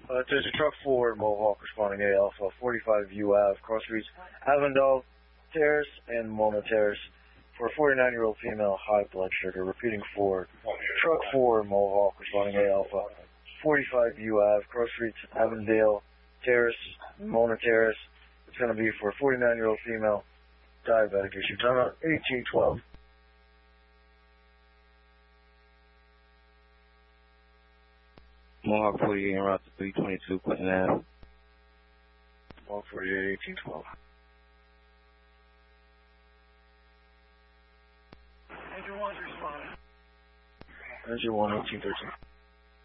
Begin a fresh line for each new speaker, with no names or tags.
There's a truck 4 Mohawk responding A Alpha, 45 UAV, cross routes Avondale Terrace and Mona Terrace for a 49-year-old female, high blood sugar. Repeating 4. Truck 4 Mohawk responding A Alpha, 45 UAV, cross routes Avondale Terrace, Mona Terrace. It's going to be for a 49-year-old female, diabetic issue. Time out 1812.
Mohawk 48 en route to 322 Clinton Ave.
Mohawk 48, 1812.
Engine 1's responding.
Engine 1, 1813.